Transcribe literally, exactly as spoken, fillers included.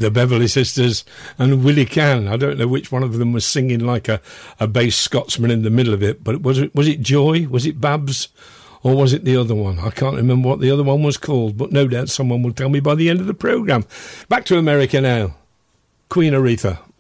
the Beverly Sisters and Willie Cann. I don't know which one of them was singing like a, a bass Scotsman in the middle of it, but was it, was it Joy? Was it Babs? Or was it the other one? I can't remember what the other one was called, but no doubt someone will tell me by the end of the programme. Back to America now. Queen Aretha.